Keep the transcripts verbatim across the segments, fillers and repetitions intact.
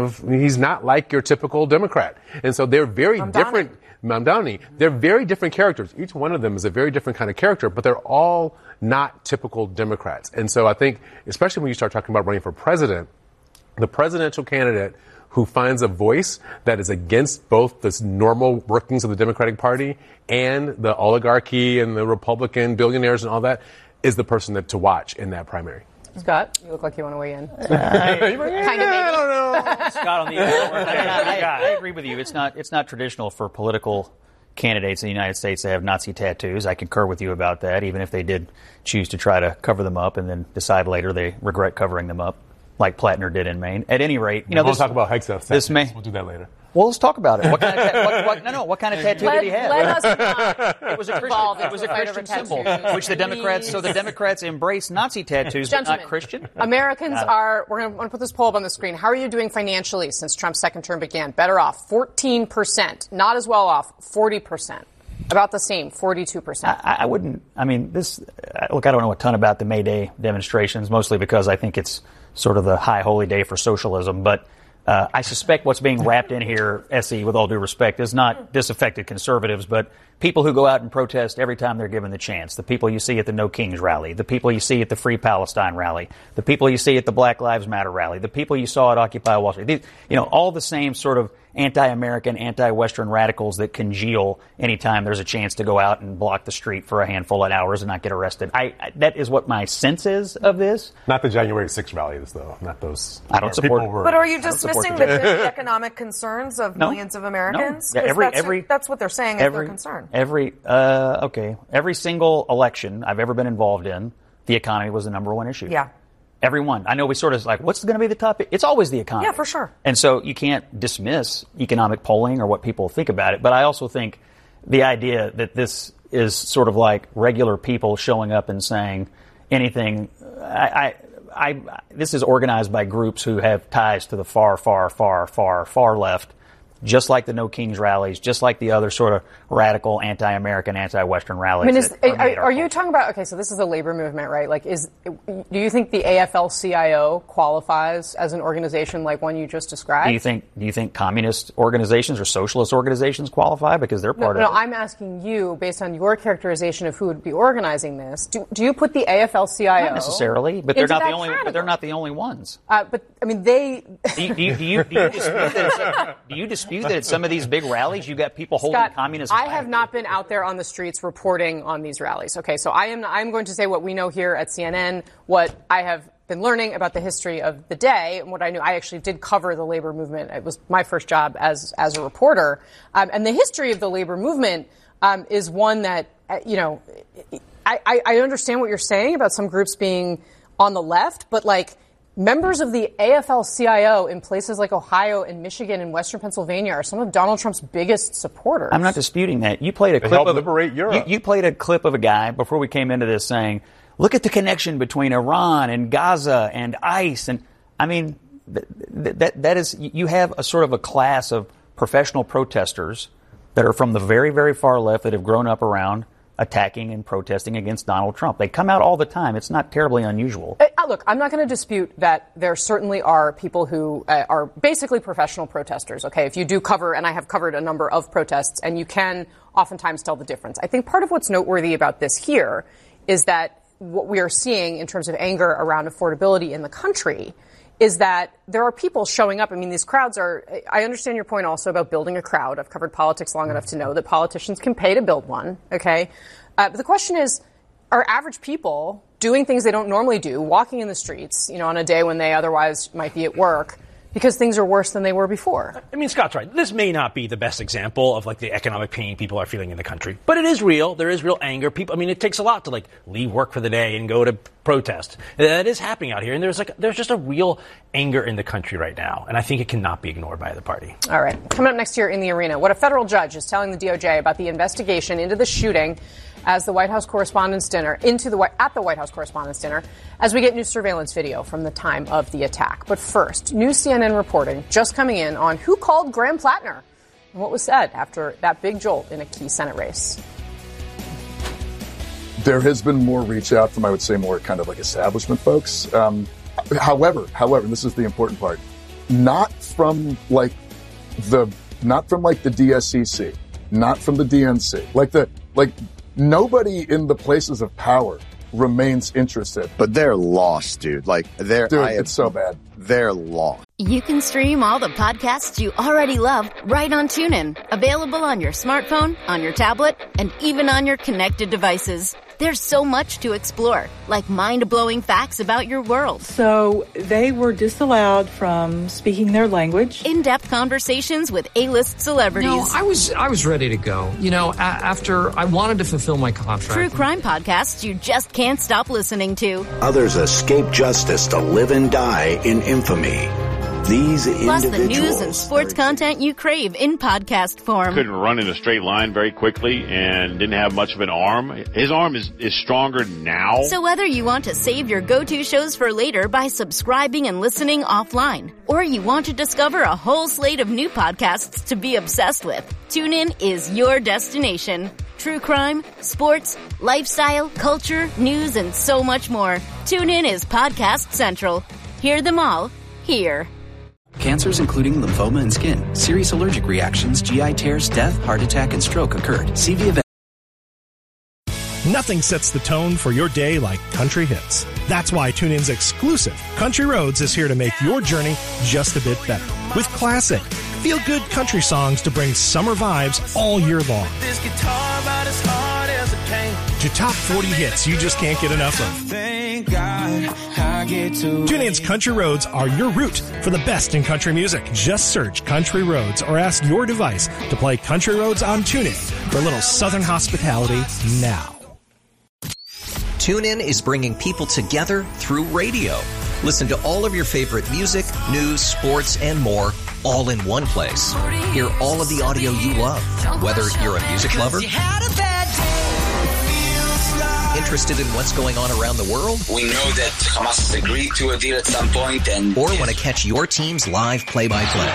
He's not like your typical Democrat. And so they're very Mamdani. different. Mamdani. They're very different characters. Each one of them is a very different kind of character, but they're all not typical Democrats. And so I think, especially when you start talking about running for president, the presidential candidate who finds a voice that is against both the normal workings of the Democratic Party and the oligarchy and the Republican billionaires and all that is the person that to watch in that primary. Scott, you look like you want to weigh in. Uh, kind of, maybe. I don't know. Scott on the other I, I, I agree with you. It's not it's not traditional for political candidates in the United States to have Nazi tattoos. I concur with you about that, even if they did choose to try to cover them up and then decide later they regret covering them up, like Plattner did in Maine. At any rate, you know, we'll this, talk about Hegseth. This may, we'll do that later. Well, let's talk about it. What kind of ta- what, what, no, no. What kind of tattoo let, did he have? Let us not it was a Christian. It was a Christian symbol, which the Democrats. So the Democrats embrace Nazi tattoos, but not Christian. Americans are. We're going to put this poll up on the screen. How are you doing financially since Trump's second term began? Better off, fourteen percent. Not as well off, forty percent. About the same, forty-two percent. I, I wouldn't. I mean, this. Look, I don't know a ton about the May Day demonstrations, mostly because I think it's sort of the high holy day for socialism, but. Uh, I suspect what's being wrapped in here, S E, with all due respect, is not disaffected conservatives, but people who go out and protest every time they're given the chance. The people you see at the No Kings rally, the people you see at the Free Palestine rally, the people you see at the Black Lives Matter rally, the people you saw at Occupy Wall Street. These, you know, all the same sort of anti-American, anti-Western radicals that congeal anytime there's a chance to go out and block the street for a handful of hours and not get arrested. I, I that is what my sense is of this. Not the January sixth rallies, though. Not those. I don't support. Were, but are you dismissing the, the economic concerns of no, millions of Americans? No. Yeah, every, that's, every, that's what they're saying is every, their concern. Every uh, okay, every single election I've ever been involved in, the economy was the number one issue. Yeah. Everyone. I know we sort of like, what's going to be the topic? It's always the economy. Yeah, for sure. And so you can't dismiss economic polling or what people think about it. But I also think the idea that this is sort of like regular people showing up and saying anything, I, I, I this is organized by groups who have ties to the far, far, far, far, far left. Just like the No Kings rallies, just like the other sort of radical anti-American, anti-Western rallies. I mean, is, are, are, are you talking about, okay, so this is the labor movement, right? Like, is, do you think the A F L C I O qualifies as an organization like one you just described? Do you think, do you think communist organizations or socialist organizations qualify because they're part no, of no, it? No, I'm asking you, based on your characterization of who would be organizing this, do, do you put the A F L C I O Not necessarily, but they're not the only, category? but they're not the only ones. Uh, but, I mean, they... do, you, do, you, do, you, do, you dispute that do you dispute that at some of these big rallies you got people holding Scott, communist I have not been out there on the streets reporting on these rallies. Okay, so I am I'm going to say what we know here at C N N, what I have been learning about the history of the day, and what I knew. I actually did cover the labor movement. It was my first job as as a reporter, um, and the history of the labor movement um, is one that uh, you know I, I understand what you're saying about some groups being on the left, but like. Members of the A F L C I O in places like Ohio and Michigan and Western Pennsylvania are some of Donald Trump's biggest supporters. I'm not disputing that. You played a they clip of liberate Europe. You, you played a clip of a guy before we came into this saying, "Look at the connection between Iran and Gaza and ICE." And I mean, th- th- that that is you have a sort of a class of professional protesters that are from the very very far left that have grown up around attacking and protesting against Donald Trump. They come out all the time. It's not terribly unusual. Uh, look, I'm not going to dispute that there certainly are people who uh, are basically professional protesters, okay? If you do cover, and I have covered a number of protests, and you can oftentimes tell the difference. I think part of what's noteworthy about this here is that what we are seeing in terms of anger around affordability in the country is that there are people showing up. I mean, these crowds are, I understand your point also about building a crowd. I've covered politics long enough to know that politicians can pay to build one, okay? Uh, but the question is, are average people doing things they don't normally do, walking in the streets, you know, on a day when they otherwise might be at work, because things are worse than they were before? I mean, Scott's right. This may not be the best example of, like, the economic pain people are feeling in the country. But it is real. There is real anger. People, I mean, it takes a lot to, like, leave work for the day and go to protest. That is happening out here. And there's, like, there's just a real anger in the country right now. And I think it cannot be ignored by the party. All right. Coming up next year in the arena, what a federal judge is telling the D O J about the investigation into the shooting as the White House Correspondents' Dinner, into the at the White House Correspondents' Dinner, as we get new surveillance video from the time of the attack. But first, new C N N reporting just coming in on who called Graham Plattner and what was said after that big jolt in a key Senate race. There has been more reach out from, I would say, more kind of like establishment folks. Um, however, however, and this is the important part, not from like the, not from like the D S C C, not from the D N C, like the, like nobody in the places of power remains interested. But they're lost, dude. Like they're, dude, I, it's so bad. They're lost. You can stream all the podcasts you already love right on TuneIn. Available on your smartphone, on your tablet, and even on your connected devices. There's so much to explore, like mind-blowing facts about your world. So they were disallowed from speaking their language. In-depth conversations with A-list celebrities. No, I was I was ready to go. You know, a- after I wanted to fulfill my contract. True crime podcasts you just can't stop listening to. Others escape justice to live and die in infamy. These Plus the news and sports content you crave in podcast form. Couldn't run in a straight line very quickly and didn't have much of an arm. His arm is, is stronger now. So whether you want to save your go-to shows for later by subscribing and listening offline, or you want to discover a whole slate of new podcasts to be obsessed with, TuneIn is your destination. True crime, sports, lifestyle, culture, news, and so much more. TuneIn is Podcast Central. Hear them all here. Cancers including lymphoma and skin, serious allergic reactions, G I tears, death, heart attack, and stroke occurred. See the event. Nothing sets the tone for your day like country hits. That's why TuneIn's exclusive Country Roads is here to make your journey just a bit better. With classic, feel-good country songs to bring summer vibes all year long. This guitar about as hard as a cane. To top forty hits you just can't get enough of. Thank God I get to TuneIn's Country Roads are your route for the best in country music. Just search Country Roads or ask your device to play Country Roads on TuneIn for a little Southern hospitality now. TuneIn is bringing people together through radio. Listen to all of your favorite music, news, sports, and more all in one place. Hear all of the audio you love, whether you're a music lover, interested in what's going on around the world, we know that Hamas has agreed to a deal at some point, and or want to catch your team's live play-by-play.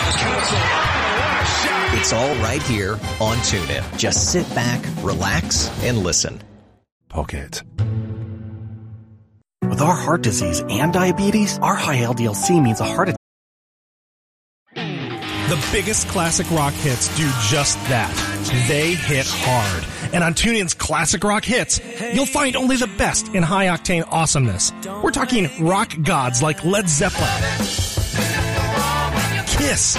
It's all right here on TuneIn. Just sit back, relax, and listen. Pocket. With our heart disease and diabetes, our high L D L C means a heart attack. The biggest classic rock hits do just that. They hit hard. And on TuneIn's Classic Rock Hits, you'll find only the best in high-octane awesomeness. We're talking rock gods like Led Zeppelin, Kiss,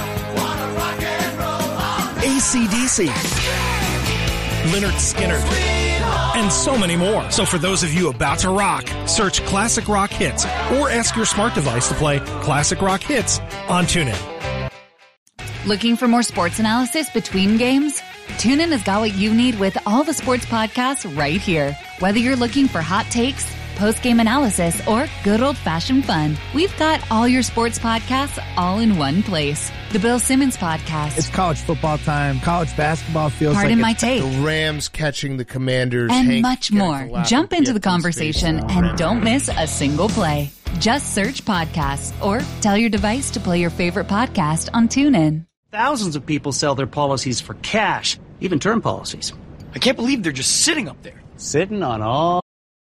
A C D C, Lynyrd Skynyrd, and so many more. So for those of you about to rock, search Classic Rock Hits or ask your smart device to play Classic Rock Hits on TuneIn. Looking for more sports analysis between games? TuneIn has got what you need with all the sports podcasts right here. Whether you're looking for hot takes, post-game analysis, or good old-fashioned fun, we've got all your sports podcasts all in one place. The Bill Simmons Podcast. It's college football time. College basketball feels Pardon like my take. The Rams catching the Commanders. And Hank much more. Jump into the conversation and don't miss a single play. Just search podcasts or tell your device to play your favorite podcast on TuneIn. Thousands of people sell their policies for cash, even term policies. I can't believe they're just sitting up there. Sitting on all.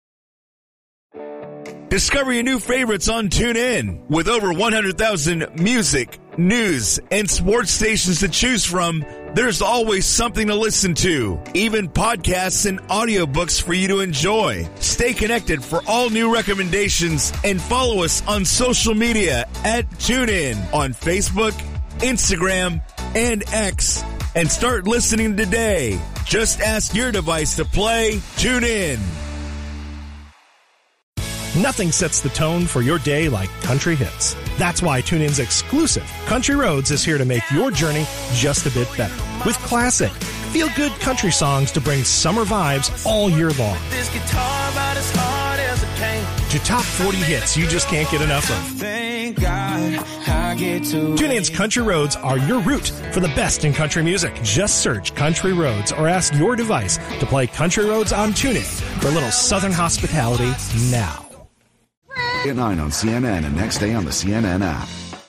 Discover your new favorites on TuneIn. With over one hundred thousand music, news, and sports stations to choose from, there's always something to listen to. Even podcasts and audiobooks for you to enjoy. Stay connected for all new recommendations and follow us on social media at TuneIn on Facebook, Instagram, and X. And start listening today. Just ask your device to play TuneIn. Nothing sets the tone for your day like country hits. That's why TuneIn's exclusive Country Roads is here to make your journey just a bit better. With classic, feel-good country songs to bring summer vibes all year long. This guitar about as hard as a cane. To top forty hits you just can't get enough of. Thank God I get to TuneIn's Country Roads are your route for the best in country music. Just search Country Roads or ask your device to play Country Roads on TuneIn for a little Southern hospitality now. At nine on C N N and next day on the C N N app.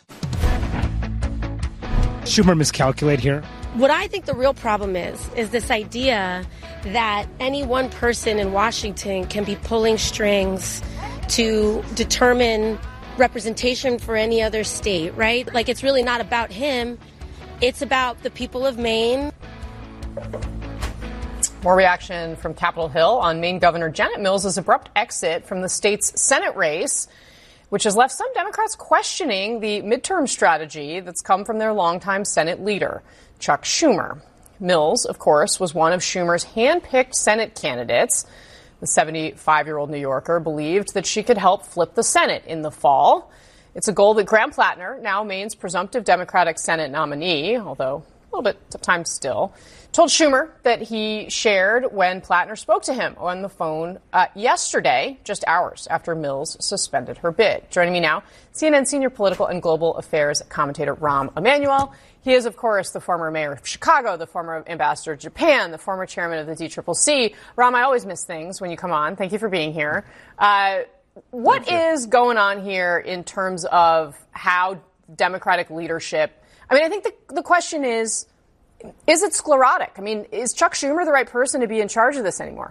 Schumer miscalculate here? What I think the real problem is, is this idea that any one person in Washington can be pulling strings to determine representation for any other state, right? Like, it's really not about him. It's about the people of Maine. More reaction from Capitol Hill on Maine Governor Janet Mills' abrupt exit from the state's Senate race, which has left some Democrats questioning the midterm strategy that's come from their longtime Senate leader, Chuck Schumer. Mills, of course, was one of Schumer's hand-picked Senate candidates. The seventy-five-year-old New Yorker believed that she could help flip the Senate in the fall. It's a goal that Graham Plattner, now Maine's presumptive Democratic Senate nominee, although a little bit of time still, told Schumer that he shared when Plattner spoke to him on the phone uh, yesterday, just hours after Mills suspended her bid. Joining me now, C N N senior political and global affairs commentator Rahm Emanuel. He is, of course, the former mayor of Chicago, the former ambassador to Japan, the former chairman of the D C C C. Rahm, I always miss things when you come on. Thank you for being here. Uh, what is going on here in terms of how Democratic leadership? I mean, I think the, the question is, is it sclerotic? I mean, is Chuck Schumer the right person to be in charge of this anymore?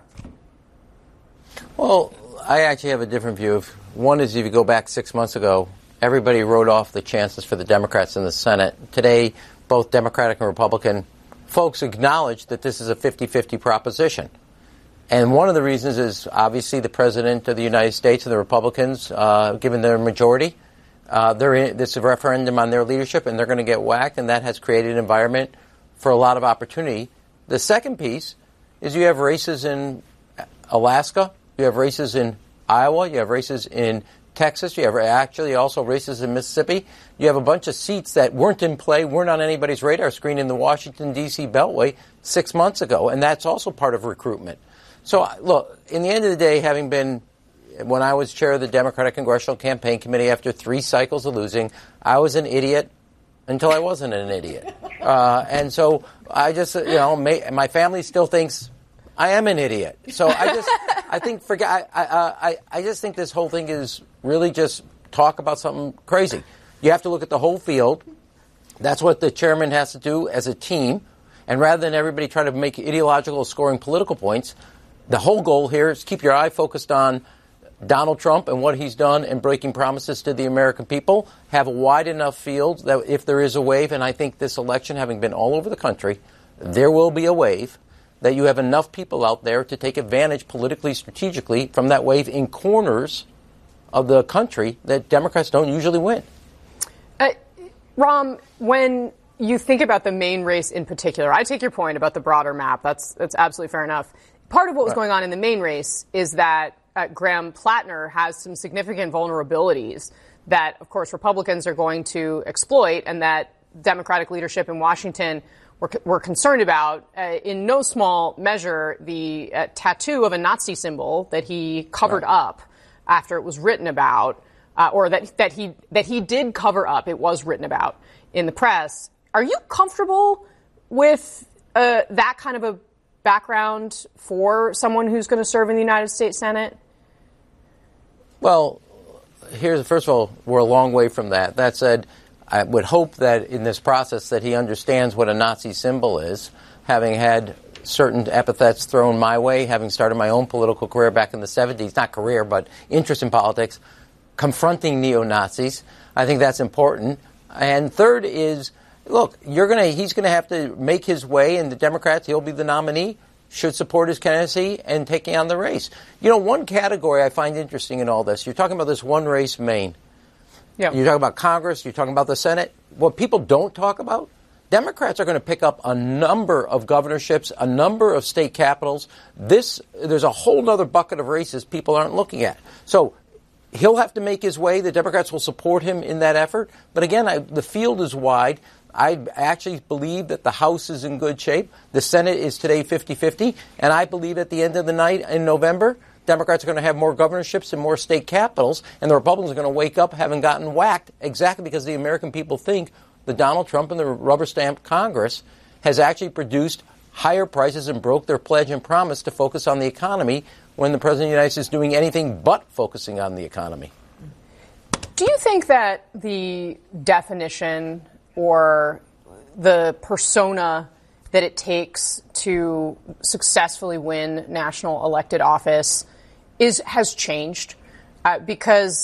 Well, I actually have a different view. Of, one is if you go back six months ago, everybody wrote off the chances for the Democrats in the Senate. Today, both Democratic and Republican folks acknowledge that this is a fifty-fifty proposition. And one of the reasons is obviously the President of the United States and the Republicans, uh, given their majority, uh, they're in, this is a referendum on their leadership, and they're going to get whacked, and that has created an environment for a lot of opportunity. The second piece is you have races in Alaska, you have races in Iowa, you have races in Texas, you have actually also races in Mississippi. You have a bunch of seats that weren't in play, weren't on anybody's radar screen in the Washington, D C Beltway six months ago, and that's also part of recruitment. So, look, in the end of the day, having been, when I was chair of the Democratic Congressional Campaign Committee after three cycles of losing, I was an idiot until I wasn't an idiot. Uh, and so I just, you know, may, my family still thinks I am an idiot. So I just, I think, forget, I, I, I just think this whole thing is really just talk about something crazy. You have to look at the whole field. That's what the chairman has to do as a team. And rather than everybody try to make ideological scoring political points, the whole goal here is keep your eye focused on Donald Trump and what he's done in breaking promises to the American people, have a wide enough field that if there is a wave, and I think this election, having been all over the country, there will be a wave, that you have enough people out there to take advantage politically, strategically from that wave in corners of the country that Democrats don't usually win. Uh, Rahm, when you think about the Maine race in particular, I take your point about the broader map. That's, that's absolutely fair enough. Part of what was going on in the Maine race is that uh, Graham Plattner has some significant vulnerabilities that, of course, Republicans are going to exploit and that Democratic leadership in Washington were, were concerned about. Uh, in no small measure, the uh, tattoo of a Nazi symbol that he covered right. up after it was written about, uh, or that, that he that he did cover up, it was written about in the press. Are you comfortable with uh, that kind of a background for someone who's going to serve in the United States Senate? Well, here's, first of all, we're a long way from that. That said, I would hope that in this process that he understands what a Nazi symbol is, having had certain epithets thrown my way, having started my own political career back in the seventies, not career, but interest in politics, confronting neo-Nazis. I think that's important. And third is, look, you're gonna, he's going to have to make his way, and the Democrats, he'll be the nominee, should support his candidacy and taking on the race. You know, one category I find interesting in all this, you're talking about this one race, Maine. Yeah. You're talking about Congress, you're talking about the Senate. What people don't talk about, Democrats are going to pick up a number of governorships, a number of state capitals. This, there's a whole other bucket of races people aren't looking at. So he'll have to make his way. The Democrats will support him in that effort. But again, I, the field is wide. I actually believe that the House is in good shape. The Senate is today fifty-fifty. And I believe at the end of the night in November, Democrats are going to have more governorships and more state capitals. And the Republicans are going to wake up having gotten whacked exactly because the American people think that Donald Trump and the rubber-stamped Congress has actually produced higher prices and broke their pledge and promise to focus on the economy when the President of the United States is doing anything but focusing on the economy. Do you think that the definition or the persona that it takes to successfully win national elected office is has changed? Uh, because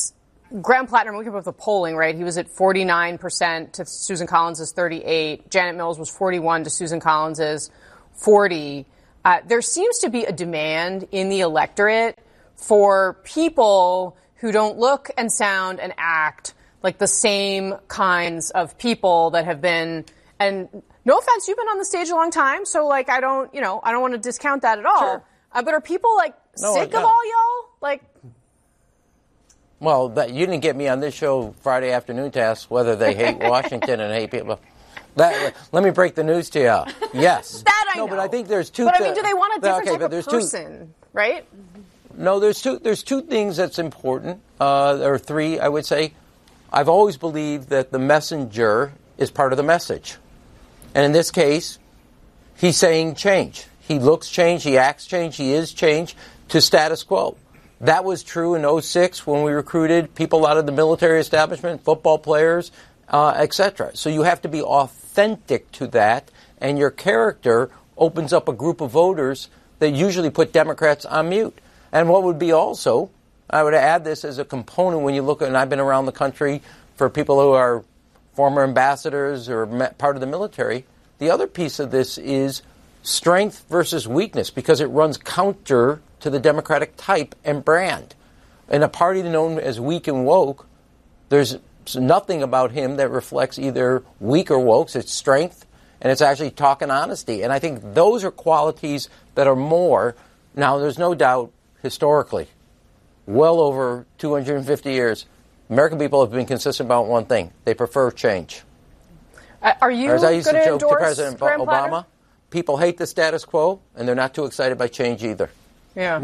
Graham Plattner, we came up with the polling, right? He was at forty-nine percent to Susan Collins' thirty-eight. Janet Mills was forty-one to Susan Collins' forty. Uh, there seems to be a demand in the electorate for people who don't look and sound and act like the same kinds of people that have been, and no offense, you've been on the stage a long time, so like I don't, you know, I don't want to discount that at all. Sure. Uh, but are people like No, sick no. of all y'all? Like, Well, that, you didn't get me on this show Friday afternoon to ask whether they hate Washington and hate people. That, let me break the news to you. Yes. That I no, know. but I think there's two. But I thi- mean, do they want a different okay, type but of there's person, two, right? No, there's two. There's two things that's important. Uh, there are three, I would say. I've always believed that the messenger is part of the message, and in this case, he's saying change. He looks change. He acts change. He is change to status quo. That was true in oh six when we recruited people out of the military establishment, football players, uh, et cetera. So you have to be authentic to that, and your character opens up a group of voters that usually put Democrats on mute. And what would be also, I would add this as a component when you look at, and I've been around the country for people who are former ambassadors or part of the military, the other piece of this is strength versus weakness, because it runs counter to the Democratic type and brand. In a party known as weak and woke, there's nothing about him that reflects either weak or woke. It's strength, and it's actually talk and honesty. And I think those are qualities that are more. Now, there's no doubt, historically, well over two hundred fifty years, American people have been consistent about one thing. They prefer change. Uh, are you As I going used to to joke to endorse President Graham Obama, Platter? people hate the status quo, and they're not too excited by change either. Yeah.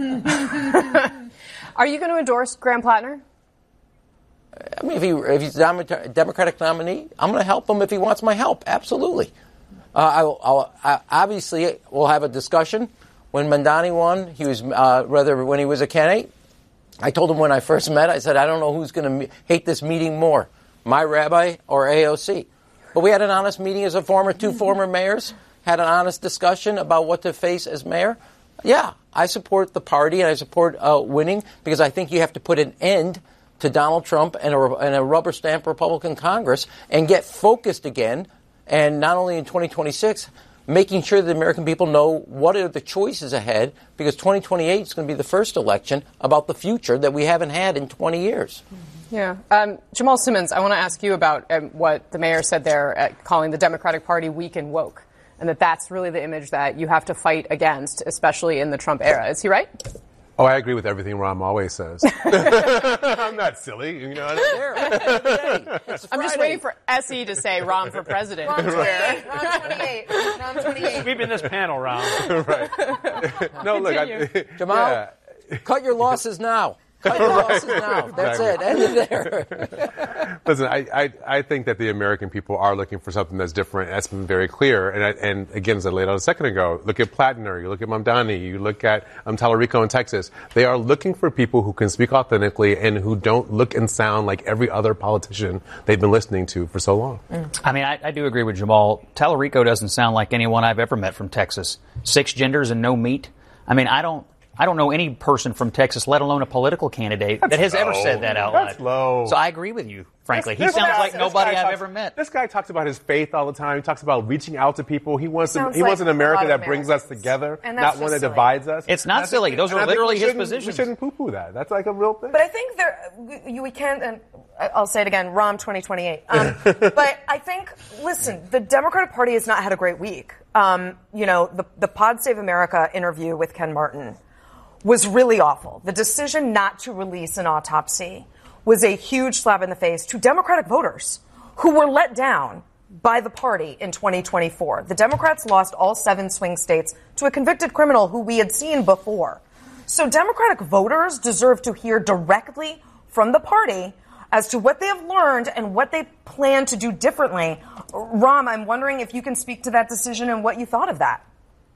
Are you going to endorse Graham Plattner? I mean, if, he, if he's a Democratic nominee, I'm going to help him if he wants my help. Absolutely. Uh, I'll, I'll, I, obviously, we'll have a discussion. When Mandani won, he was uh, rather when he was a candidate. I told him when I first met, I said, I don't know who's going to me- hate this meeting more, my rabbi or A O C. But we had an honest meeting as a former two former mayors, had an honest discussion about what to face as mayor. Yeah, I support the party and I support uh, winning because I think you have to put an end to Donald Trump and a, and a rubber stamp Republican Congress and get focused again. And not only in twenty twenty-six, making sure that the American people know what are the choices ahead, because twenty twenty-eight is going to be the first election about the future that we haven't had in twenty years. Yeah. Um, Jamal Simmons, I want to ask you about um, what the mayor said there, at calling the Democratic Party weak and woke, and that that's really the image that you have to fight against, especially in the Trump era. Is he right? Oh, I agree with everything Ram always says. I'm not silly, you know. I'm just waiting for Essie to say Ron for president. Ron twenty-eight. Ron twenty-eight. Ron twenty-eight. Sweeping this panel, Ron. Right. No, look, I, Jamal, yeah. cut your losses now. Cut your Right. losses now. That's Exactly. it. End it there. Listen, I, I, I think that the American people are looking for something that's different. That's been very clear. And, I, and again, as I laid out a second ago, look at Plattner, you look at Mamdani, you look at um, Tallarico in Texas. They are looking for people who can speak authentically and who don't look and sound like every other politician they've been listening to for so long. Mm. I mean, I, I do agree with Jamal. Tallarico doesn't sound like anyone I've ever met from Texas. Six genders and no meat. I mean, I don't. I don't know any person from Texas, let alone a political candidate, That's that has low. ever said that out loud. That's low. So I agree with you, frankly. This- he sounds this like guy- nobody this guy I've talks- ever met. This guy talks about his faith all the time. He talks about reaching out to people. He wants to, Sounds he wants like an America a lot of that brings us together, And that's not one just that silly. divides us. It's not And I silly. think- Those are and I think literally we his shouldn't- positions. We shouldn't poo-poo that. That's like a real thing. But I think there, we, we can't, and I'll say it again, Rom twenty twenty-eight. Um, but I think, listen, the Democratic Party has not had a great week. Um, you know, the, the Pod Save America interview with Ken Martin was really awful. The decision not to release an autopsy was a huge slap in the face to Democratic voters who were let down by the party in twenty twenty-four. The Democrats lost all seven swing states to a convicted criminal who we had seen before. So Democratic voters deserve to hear directly from the party as to what they have learned and what they plan to do differently. Ram, I'm wondering if you can speak to that decision and what you thought of that.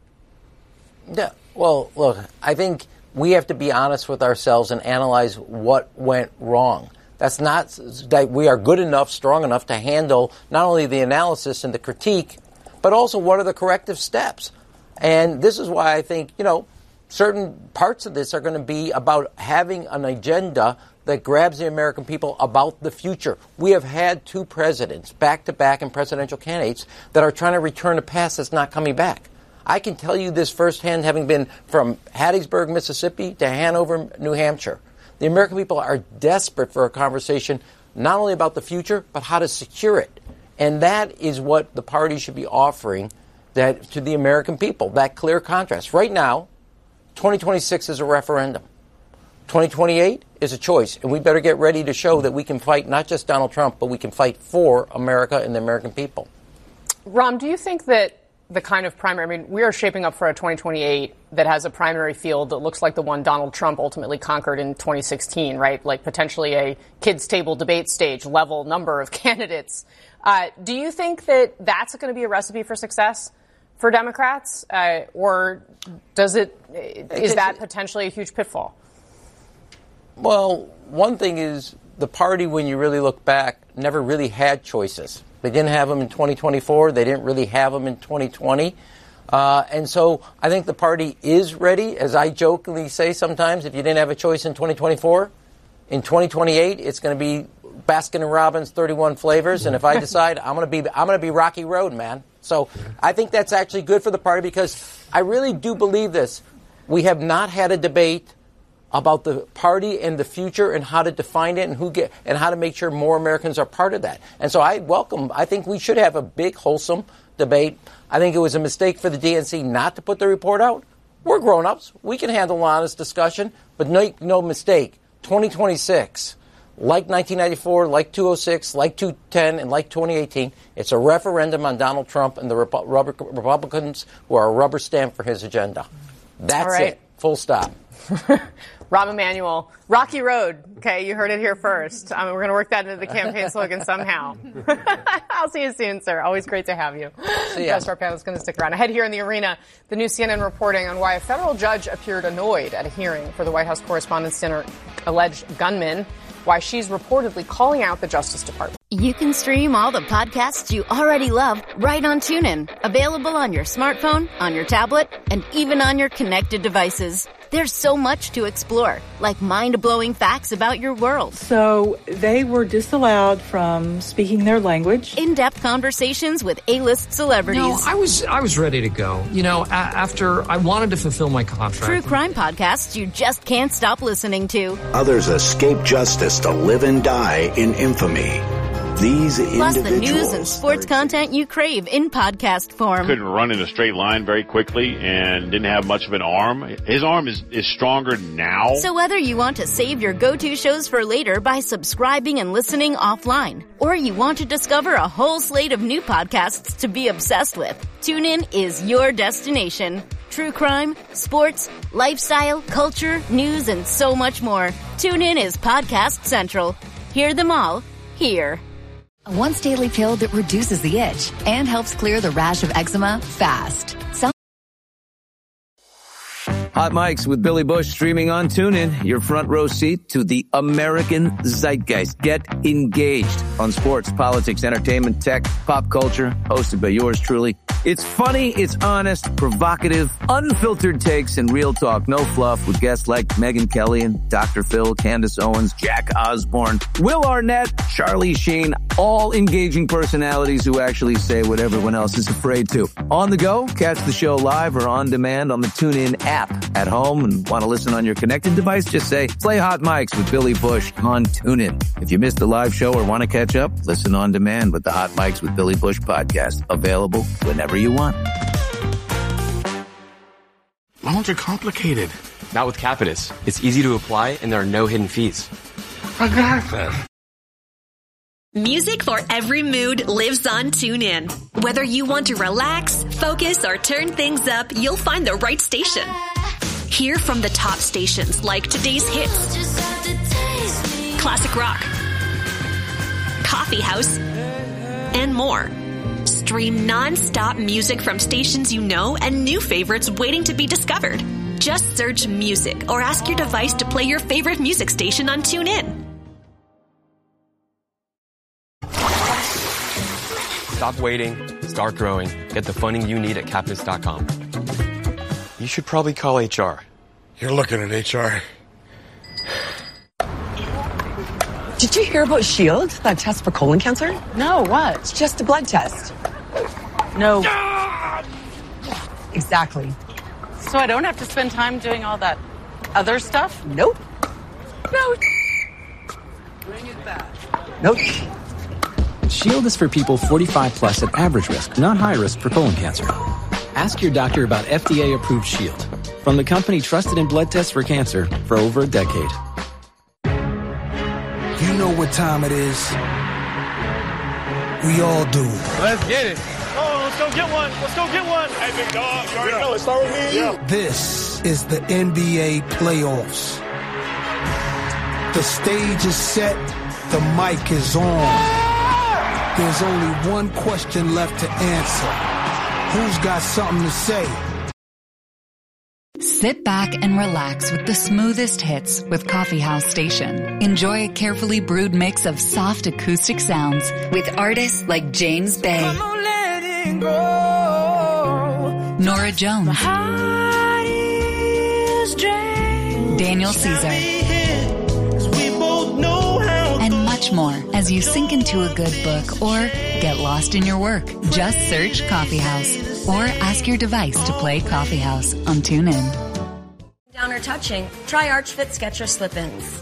Yeah. Well, look, I think we have to be honest with ourselves and analyze what went wrong. That's not that we are good enough, strong enough to handle not only the analysis and the critique, but also what are the corrective steps. And this is why I think, you know, certain parts of this are going to be about having an agenda that grabs the American people about the future. We have had two presidents, back-to-back and presidential candidates, that are trying to return a past that's not coming back. I can tell you this firsthand, having been from Hattiesburg, Mississippi to Hanover, New Hampshire. The American people are desperate for a conversation not only about the future, but how to secure it. And that is what the party should be offering that to the American people, that clear contrast. Right now, twenty twenty-six is a referendum. twenty twenty-eight is a choice, and we better get ready to show that we can fight not just Donald Trump, but we can fight for America and the American people. Ram, do you think that the kind of primary, I mean, we are shaping up for a twenty twenty-eight that has a primary field that looks like the one Donald Trump ultimately conquered in twenty sixteen, right? Like potentially a kids' table debate stage level number of candidates. Uh, do you think that that's going to be a recipe for success for Democrats? Uh, or does it, is that potentially a huge pitfall? Well, one thing is the party, when you really look back, never really had choices. They didn't have them in twenty twenty-four. They didn't really have them in twenty twenty. Uh, and so I think the party is ready. As I jokingly say sometimes, if you didn't have a choice in twenty twenty-four, in twenty twenty-eight, it's going to be Baskin and Robbins thirty-one flavors. And if I decide, I'm going to be, I'm going to be Rocky Road, man. So I think that's actually good for the party because I really do believe this. We have not had a debate about the party and the future and how to define it and who get and how to make sure more Americans are part of that. And so I welcome, I think we should have a big, wholesome debate. I think it was a mistake for the D N C not to put the report out. We're grown-ups. We can handle honest discussion, but no, no mistake. twenty twenty-six, like nineteen ninety-four, like two oh six, like two ten, and like twenty eighteen, it's a referendum on Donald Trump and the Repu- Republicans who are a rubber stamp for his agenda. That's right. it. Full stop. Rahm Emanuel, Rocky Road. Okay, you heard it here first. Um, we're going to work that into the campaign slogan somehow. I'll see you soon, sir. Always great to have you. See ya. The rest of our panel is going to stick around. Ahead here in the arena, the new C N N reporting on why a federal judge appeared annoyed at a hearing for the White House Correspondents' Dinner alleged gunman, why she's reportedly calling out the Justice Department. You can stream all the podcasts you already love right on TuneIn. Available on your smartphone, on your tablet, and even on your connected devices. There's so much to explore, like mind-blowing facts about your world. So they were disallowed from speaking their language. In-depth conversations with A-list celebrities. No, I was I was ready to go. You know, a- after I wanted to fulfill my contract. True crime podcasts you just can't stop listening to. Others escape justice to live and die in infamy. These Plus individuals. the news and sports content you crave in podcast form. Couldn't run in a straight line very quickly and didn't have much of an arm. His arm is, is stronger now. So whether you want to save your go-to shows for later by subscribing and listening offline, or you want to discover a whole slate of new podcasts to be obsessed with, TuneIn is your destination. True crime, sports, lifestyle, culture, news, and so much more. TuneIn is Podcast Central. Hear them all here. A once daily pill that reduces the itch and helps clear the rash of eczema fast. Some- Hot Mics with Billy Bush streaming on TuneIn. Your front row seat to the American zeitgeist. Get engaged on sports, politics, entertainment, tech, pop culture. Hosted by yours truly. It's funny, it's honest, provocative, unfiltered takes, and real talk. No fluff with guests like Megyn Kelly and Doctor Phil, Candace Owens, Jack Osborne, Will Arnett, Charlie Sheen. All engaging personalities who actually say what everyone else is afraid to. On the go, catch the show live or on demand on the TuneIn app. At home and want to listen on your connected device, just say, play Hot Mics with Billy Bush on TuneIn. If you missed the live show or want to catch up, listen on demand with the Hot Mics with Billy Bush podcast. Available whenever you want. Loans are complicated. Not with Capitus. It's easy to apply and there are no hidden fees. I got this. Music for every mood lives on TuneIn. Whether you want to relax, focus, or turn things up, you'll find the right station. Hear from the top stations like Today's Hits, Classic Rock, Coffee House, and more. Stream non-stop music from stations you know and new favorites waiting to be discovered. Just search music or ask your device to play your favorite music station on TuneIn. Stop waiting, start growing, get the funding you need at Capitus dot com. You should probably call H R. You're looking at H R. Did you hear about Shield, that test for colon cancer? No, what? It's just a blood test. No. Exactly. So I don't have to spend time doing all that other stuff? Nope. No. Bring it back. Nope. Shield is for people forty-five plus at average risk, not high risk for colon cancer. Ask your doctor about F D A-approved Shield from the company trusted in blood tests for cancer for over a decade. You know what time it is. We all do. Let's get it. Oh, let's go get one. Let's go get one. Hey, big dog. You already yeah. know. Let's start with me and yeah. you. This is the N B A playoffs. The stage is set. The mic is on. There's only one question left to answer. Who's got something to say? Sit back and relax with the smoothest hits with Coffee House Station. Enjoy a carefully brewed mix of soft acoustic sounds with artists like James Bay, Nora Jones, Daniel Caesar, and much more as you sink into a good book or get lost in your work. Just search Coffee House or ask your device to play Coffee House on TuneIn. Down or touching, try ArchFit Skechers slip-ins.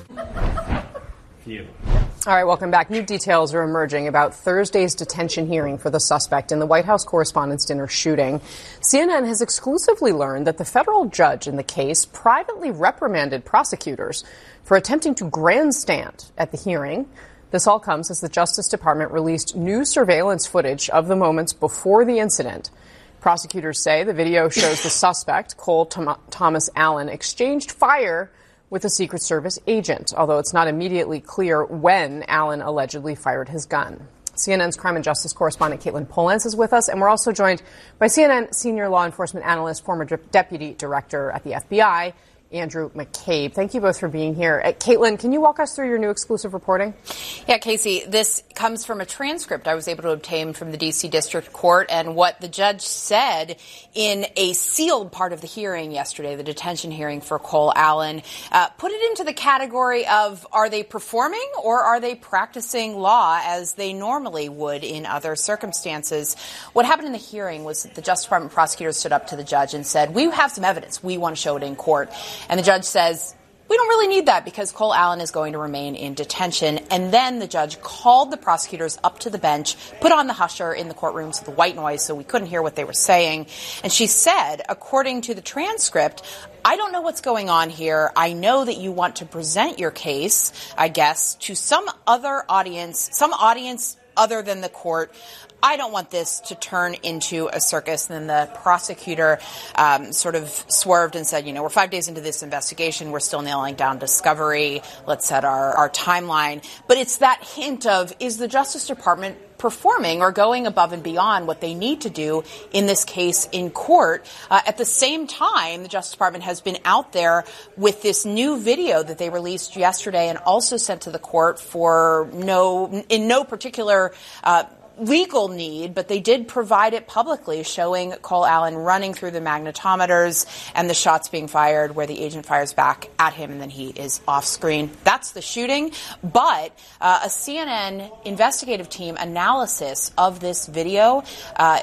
Phew. All right, welcome back. New details are emerging about Thursday's detention hearing for the suspect in the White House Correspondents' Dinner shooting. C N N has exclusively learned that the federal judge in the case privately reprimanded prosecutors for attempting to grandstand at the hearing. This all comes as the Justice Department released new surveillance footage of the moments before the incident. Prosecutors say the video shows the suspect, Cole Tom- Thomas Allen, exchanged fire with a Secret Service agent, although it's not immediately clear when Allen allegedly fired his gun. C N N's crime and justice correspondent Caitlin Polans is with us, and we're also joined by C N N senior law enforcement analyst, former de- deputy director at the F B I, Andrew McCabe. Thank you both for being here. Uh, Caitlin, can you walk us through your new exclusive reporting? Yeah, Casey, this comes from a transcript I was able to obtain from the D C District Court, and what the judge said in a sealed part of the hearing yesterday, the detention hearing for Cole Allen, uh, put it into the category of, are they performing or are they practicing law as they normally would in other circumstances? What happened in the hearing was that the Justice Department prosecutors stood up to the judge and said, we have some evidence. We want to show it in court. And the judge says, we don't really need that because Cole Allen is going to remain in detention. And then the judge called the prosecutors up to the bench, put on the husher in the courtroom, so the white noise, so we couldn't hear what they were saying. And she said, according to the transcript, I don't know what's going on here. I know that you want to present your case, I guess, to some other audience, some audience other than the court. I don't want this to turn into a circus. And then the prosecutor um, sort of swerved and said, you know, we're five days into this investigation. We're still nailing down discovery. Let's set our, our timeline. But it's that hint of, is the Justice Department performing or going above and beyond what they need to do in this case in court? Uh, at the same time, the Justice Department has been out there with this new video that they released yesterday and also sent to the court for no, in no particular uh legal need, but they did provide it publicly, showing Cole Allen running through the magnetometers and the shots being fired where the agent fires back at him and then he is off screen. That's the shooting. But uh, a C N N investigative team analysis of this video uh,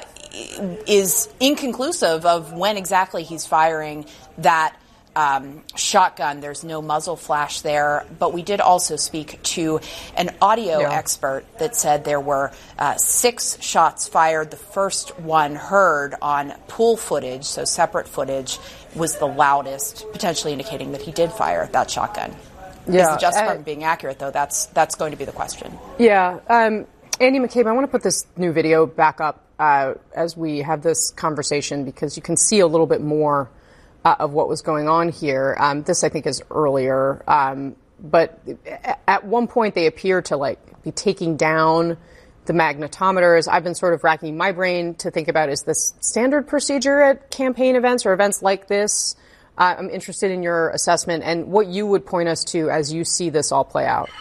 is inconclusive of when exactly he's firing that Um, shotgun. There's no muzzle flash there, but we did also speak to an audio yeah. expert that said there were uh, six shots fired. The first one heard on pool footage, so separate footage, was the loudest, potentially indicating that he did fire that shotgun. Yeah, Is the Justice Department being accurate, though? That's that's going to be the question. Yeah. Um, Andy McCabe, I want to put this new video back up uh, as we have this conversation because you can see a little bit more Uh, of what was going on here. Um, this, I think, is earlier. Um, but at one point, they appear to, like, be taking down the magnetometers. I've been sort of racking my brain to think about, is this standard procedure at campaign events or events like this? Uh, I'm interested in your assessment and what you would point us to as you see this all play out.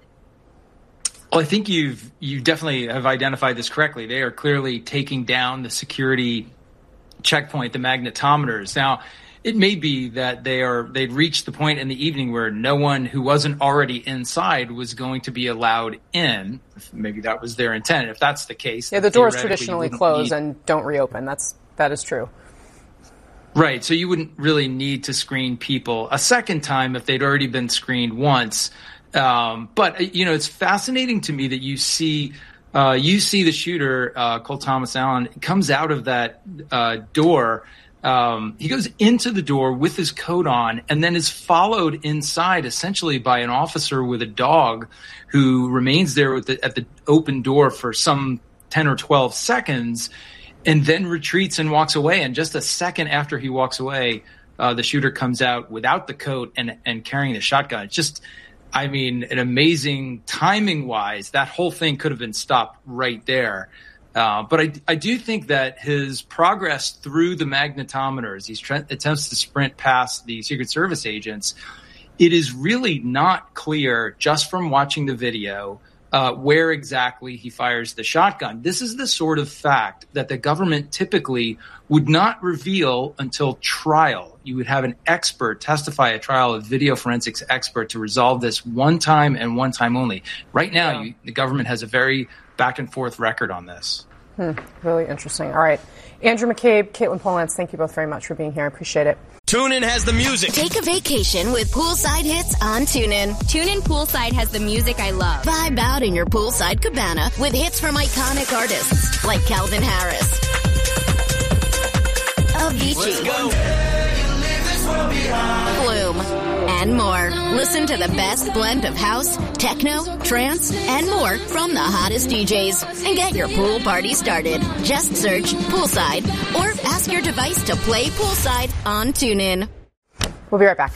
Well, I think you've you definitely have identified this correctly. They are clearly taking down the security checkpoint, the magnetometers. Now, it may be that they are they'd reached the point in the evening where no one who wasn't already inside was going to be allowed in. Maybe that was their intent. If that's the case, yeah, the doors traditionally close need... and don't reopen. That's that is true. Right. So you wouldn't really need to screen people a second time if they'd already been screened once. Um, but, you know, it's fascinating to me that you see uh, you see the shooter, uh, Cole Thomas Allen, comes out of that uh, door. Um, he goes into the door with his coat on and then is followed inside essentially by an officer with a dog who remains there with the, at the open door for some ten or twelve seconds and then retreats and walks away. And just a second after he walks away, uh, the shooter comes out without the coat and, and carrying the shotgun. It's just, I mean, an amazing timing wise, that whole thing could have been stopped right there. Uh, but I, I do think that his progress through the magnetometers, he tre- attempts to sprint past the Secret Service agents, it is really not clear just from watching the video uh, where exactly he fires the shotgun. This is the sort of fact that the government typically would not reveal until trial. You would have an expert testify at trial, a video forensics expert, to resolve this one time and one time only. Right now, yeah. you, the government has a very back and forth record on this. Hmm, really interesting. All right. Andrew McCabe, Caitlin Polantz, thank you both very much for being here. I appreciate it. TuneIn has the music. Take a vacation with poolside hits on TuneIn. TuneIn Poolside has the music I love. Vibe out in your poolside cabana with hits from iconic artists like Calvin Harris, Avicii, Flume, and more. Listen to the best blend of house, techno, trance, and more from the hottest D Js. And get your pool party started. Just search Poolside or ask your device to play Poolside on TuneIn. We'll be right back.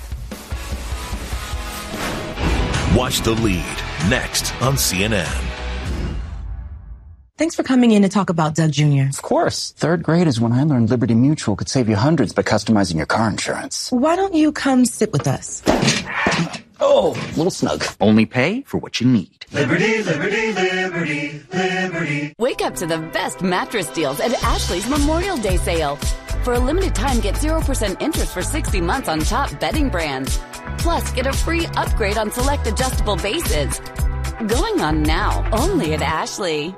Watch The Lead next on C N N. Thanks for coming in to talk about Doug Junior Of course. Third grade is when I learned Liberty Mutual could save you hundreds by customizing your car insurance. Why don't you come sit with us? Oh, a little snug. Only pay for what you need. Liberty, liberty, liberty, liberty. Wake up to the best mattress deals at Ashley's Memorial Day sale. For a limited time, get zero percent interest for sixty months on top bedding brands. Plus, get a free upgrade on select adjustable bases. Going on now, only at Ashley.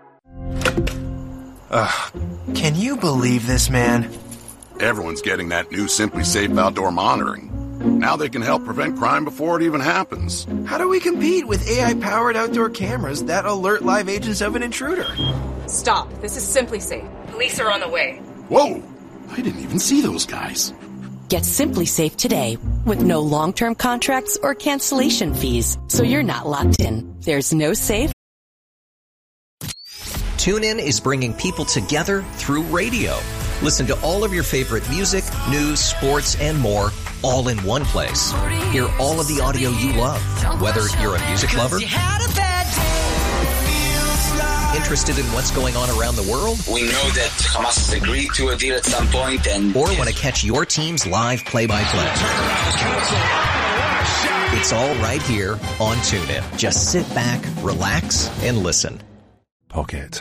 Ugh, can you believe this, man? Everyone's getting that new Simply Safe outdoor monitoring. Now they can help prevent crime before it even happens. How do we compete with A I-powered outdoor cameras that alert live agents of an intruder? Stop. This is Simply Safe. Police are on the way. Whoa! I didn't even see those guys. Get Simply Safe today with no long-term contracts or cancellation fees, so you're not locked in. There's no safe. TuneIn is bringing people together through radio. Listen to all of your favorite music, news, sports, and more all in one place. Hear all of the audio you love, whether you're a music lover, interested in what's going on around the world. We know that Hamas has agreed to a deal at some point, and or want to catch your team's live play-by-play. It's all right here on TuneIn. Just sit back, relax, and listen. Poke it.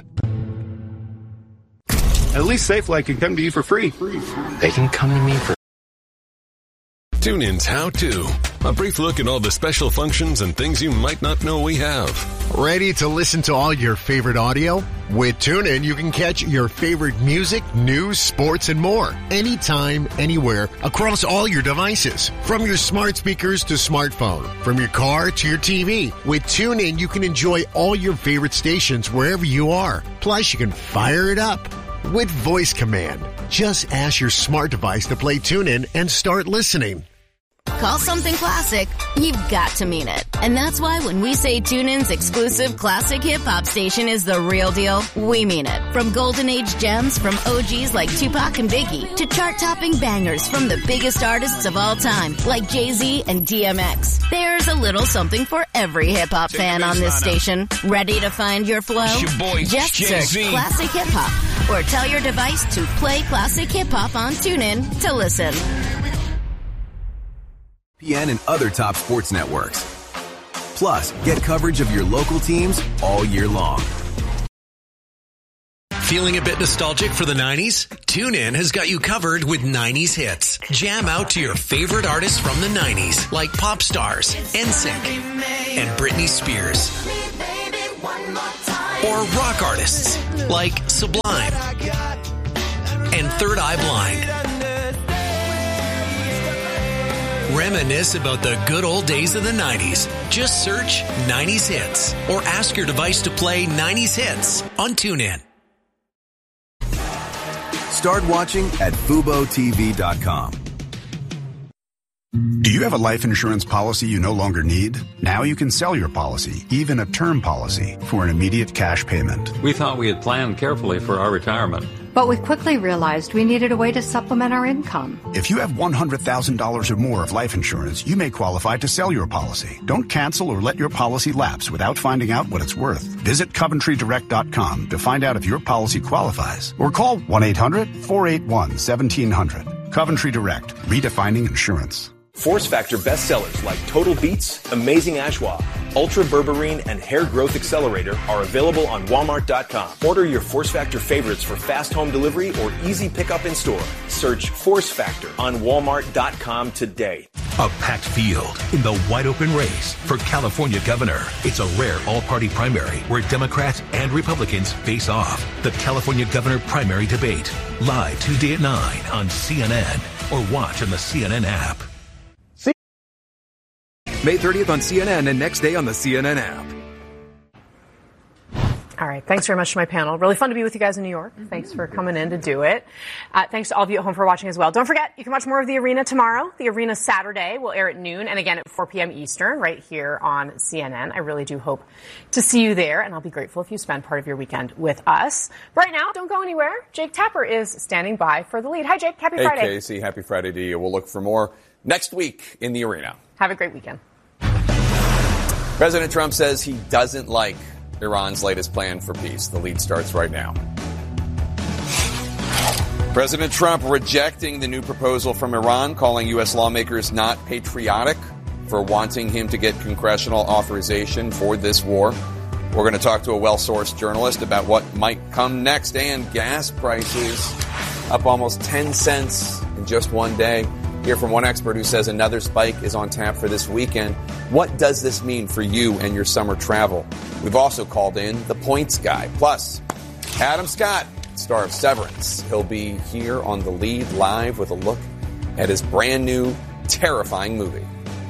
At least SafeLight can come to you for free. They can come to me for TuneIn's How To. A brief look at all the special functions and things you might not know we have. Ready to listen to all your favorite audio? With TuneIn, you can catch your favorite music, news, sports, and more. Anytime, anywhere, across all your devices. From your smart speakers to smartphone. From your car to your T V. With TuneIn, you can enjoy all your favorite stations wherever you are. Plus, you can fire it up with voice command. Just ask your smart device to play TuneIn and start listening. Call something classic, you've got to mean it. And that's why when we say TuneIn's exclusive classic hip-hop station is the real deal, we mean it. From golden age gems from O Gs like Tupac and Biggie to chart-topping bangers from the biggest artists of all time like Jay-Z and D M X. There's a little something for every hip-hop fan on this station. Ready to find your flow? Your boy, Just Jay-Z. search classic hip-hop or tell your device to play classic hip-hop on TuneIn to listen. E S P N and other top sports networks. Plus, get coverage of your local teams all year long. Feeling a bit nostalgic for the nineties? TuneIn has got you covered with nineties hits. Jam out to your favorite artists from the nineties, like pop stars, N Sync, and Britney Spears. Or rock artists, like Sublime and Third Eye Blind. Reminisce about the good old days of the nineties. Just search nineties hits or ask your device to play nineties hits on TuneIn. Start watching at Fubo T V dot com. Do you have a life insurance policy you no longer need? Now you can sell your policy, even a term policy, for an immediate cash payment. We thought we had planned carefully for our retirement. But we quickly realized we needed a way to supplement our income. If you have one hundred thousand dollars or more of life insurance, you may qualify to sell your policy. Don't cancel or let your policy lapse without finding out what it's worth. Visit Coventry Direct dot com to find out if your policy qualifies. Or call one eight hundred four eight one one seven hundred. Coventry Direct, redefining insurance. Force Factor bestsellers like Total Beats, Amazing Ashwa, Ultra Berberine, and Hair Growth Accelerator are available on Walmart dot com. Order your Force Factor favorites for fast home delivery or easy pickup in store. Search Force Factor on Walmart dot com today. A packed field in the wide-open race for California governor. It's a rare all-party primary where Democrats and Republicans face off. The California governor primary debate. Live Tuesday at nine on C N N or watch on the C N N app. May thirtieth on C N N and next day on the C N N app. All right. Thanks very much to my panel. Really fun to be with you guys in New York. Thanks for coming in to do it. Uh, thanks to all of you at home for watching as well. Don't forget, you can watch more of The Arena tomorrow. The Arena Saturday will air at noon and again at four p.m. Eastern right here on C N N. I really do hope to see you there, and I'll be grateful if you spend part of your weekend with us. But right now, don't go anywhere. Jake Tapper is standing by for the lead. Hi, Jake. Happy hey, Friday. Hey, Casey. Happy Friday to you. We'll look for more next week in The Arena. Have a great weekend. President Trump says he doesn't like Iran's latest plan for peace. The lead starts right now. President Trump rejecting the new proposal from Iran, calling U S lawmakers not patriotic for wanting him to get congressional authorization for this war. We're going to talk to a well-sourced journalist about what might come next, and gas prices up almost ten cents in just one day. Hear from one expert who says another spike is on tap for this weekend. What does this mean for you and your summer travel? We've also called in the points guy. Plus, Adam Scott, star of Severance. He'll be here on The Lead live with a look at his brand new, terrifying movie.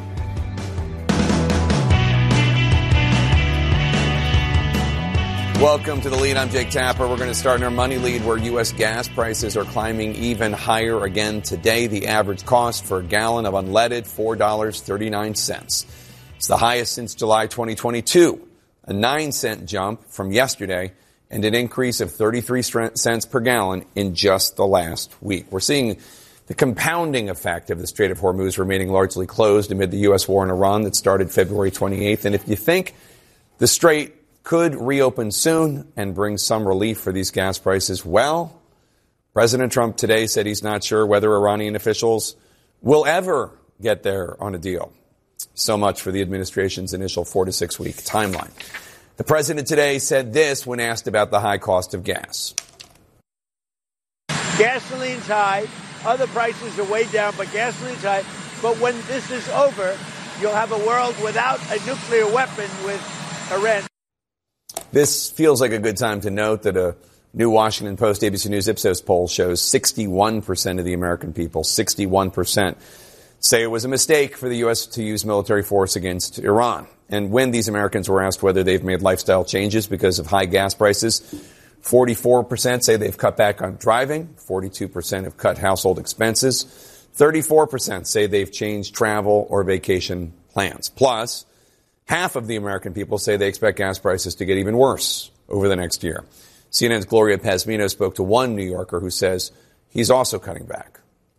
Welcome to The Lead. I'm Jake Tapper. We're going to start in our money lead where U S gas prices are climbing even higher again today. The average cost for a gallon of unleaded, four dollars and thirty-nine cents. It's the highest since July twenty twenty-two, a nine cent jump from yesterday, and an increase of thirty-three cents per gallon in just the last week. We're seeing the compounding effect of the Strait of Hormuz remaining largely closed amid the U S war in Iran that started February twenty-eighth. And if you think the Strait could reopen soon and bring some relief for these gas prices, well, President Trump today said he's not sure whether Iranian officials will ever get there on a deal. So much for the administration's initial four to six week timeline. The president today said this when asked about the high cost of gas. Gasoline's high. Other prices are way down, but gasoline's high. But when this is over, you'll have a world without a nuclear weapon with Iran. This feels like a good time to note that a new Washington Post A B C News Ipsos poll shows sixty-one percent of the American people, sixty-one percent, say it was a mistake for the U S to use military force against Iran. And when these Americans were asked whether they've made lifestyle changes because of high gas prices, forty-four percent say they've cut back on driving, forty-two percent have cut household expenses, thirty-four percent say they've changed travel or vacation plans. Plus, half of the American people say they expect gas prices to get even worse over the next year. C N N's Gloria Pazmino spoke to one New Yorker who says he's also cutting back.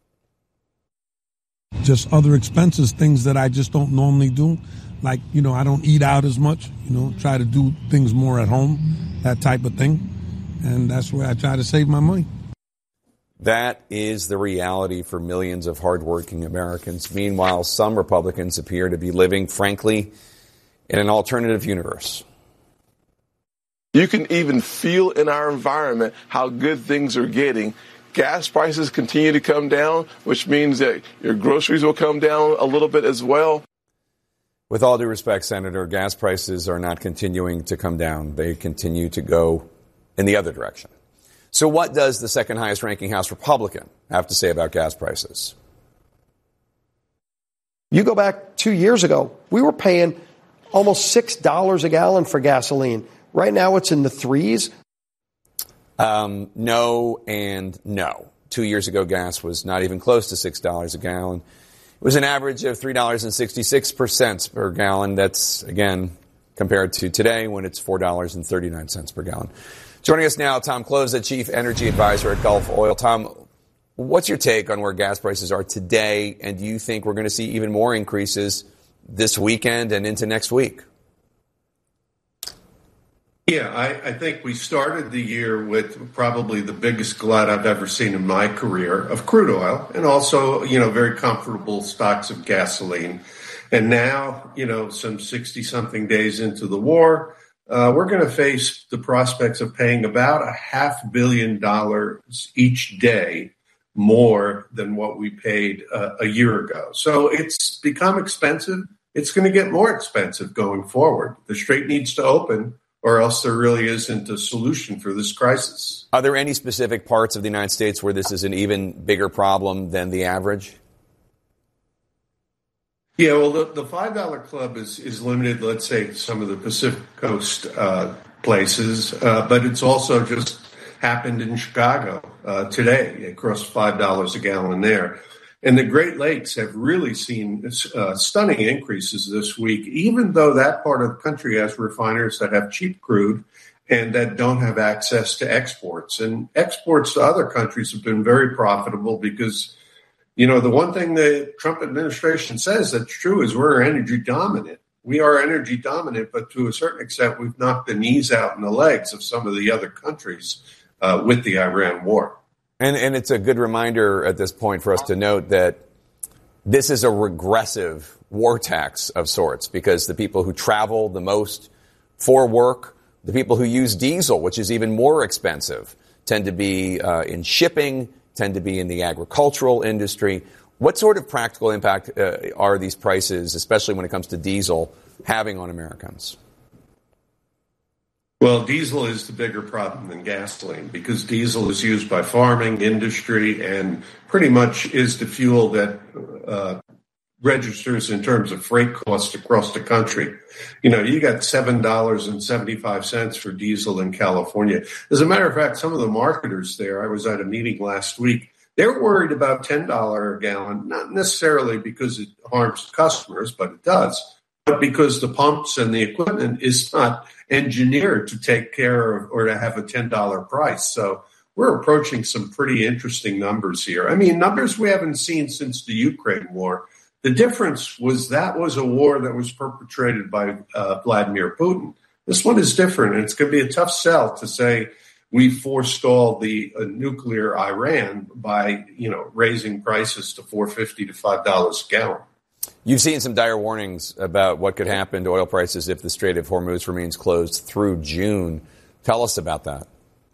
Just other expenses, things that I just don't normally do. Like, you know, I don't eat out as much, you know, try to do things more at home, that type of thing. And that's where I try to save my money. That is the reality for millions of hardworking Americans. Meanwhile, some Republicans appear to be living, frankly, in an alternative universe. You can even feel in our environment how good things are getting. Gas prices continue to come down, which means that your groceries will come down a little bit as well. With all due respect, Senator, gas prices are not continuing to come down. They continue to go in the other direction. So what does the second highest ranking House Republican have to say about gas prices? You go back two years ago, we were paying almost six dollars a gallon for gasoline. Right now it's in the threes. Um, no and no. Two years ago, gas was not even close to six dollars a gallon. It was an average of three dollars and sixty-six cents per gallon. That's, again, compared to today when it's four dollars and thirty-nine cents per gallon. Joining us now, Tom Kloza, Chief Energy Advisor at Gulf Oil. Tom, what's your take on where gas prices are today, and do you think we're going to see even more increases this weekend and into next week? Yeah, I, I think we started the year with probably the biggest glut I've ever seen in my career of crude oil, and also, you know, very comfortable stocks of gasoline. And now, you know, some sixty-something days into the war, uh, we're going to face the prospects of paying about a half billion dollars each day more than what we paid uh, a year ago. So it's become expensive. It's going to get more expensive going forward. The Strait needs to open, or else there really isn't a solution for this crisis. Are there any specific parts of the United States where this is an even bigger problem than the average? Yeah, well, the, the five dollar club is, is limited, let's say, to some of the Pacific Coast uh, places, uh, but it's also just happened in Chicago uh, today. It crossed five dollars a gallon there. And the Great Lakes have really seen uh, stunning increases this week, even though that part of the country has refiners that have cheap crude and that don't have access to exports. And exports to other countries have been very profitable because, you know, the one thing the Trump administration says that's true is we're energy dominant. We are energy dominant, but to a certain extent, we've knocked the knees out and the legs of some of the other countries uh, with the Iran war. And, and it's a good reminder at this point for us to note that this is a regressive war tax of sorts, because the people who travel the most for work, the people who use diesel, which is even more expensive, tend to be uh, in shipping, tend to be in the agricultural industry. What sort of practical impact uh, are these prices, especially when it comes to diesel, having on Americans? Well, diesel is the bigger problem than gasoline because diesel is used by farming, industry, and pretty much is the fuel that uh, registers in terms of freight costs across the country. You know, you got seven dollars and seventy-five cents for diesel in California. As a matter of fact, some of the marketers there, I was at a meeting last week, they're worried about ten dollars a gallon, not necessarily because it harms customers, but it does, but because the pumps and the equipment is not engineered to take care of or to have a ten dollars price. So we're approaching some pretty interesting numbers here. I mean, numbers we haven't seen since the Ukraine war. The difference was that was a war that was perpetrated by uh, Vladimir Putin. This one is different, and it's going to be a tough sell to say we forestalled the uh, nuclear Iran by, you know, raising prices to four fifty to five dollars a gallon. You've seen some dire warnings about what could happen to oil prices if the Strait of Hormuz remains closed through June. Tell us about that.